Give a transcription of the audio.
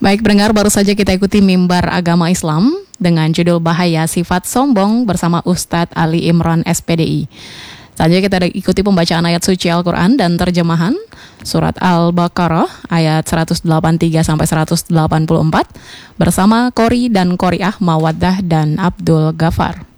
Baik pendengar, baru saja kita ikuti mimbar agama Islam dengan judul Bahaya Sifat Sombong bersama Ustadz Ali Imran SPDI. Selanjutnya kita ikuti pembacaan ayat suci Al-Quran dan terjemahan surat Al-Baqarah ayat 183 sampai 184 bersama Qori dan Qoriah Mawaddah dan Abdul Ghafar.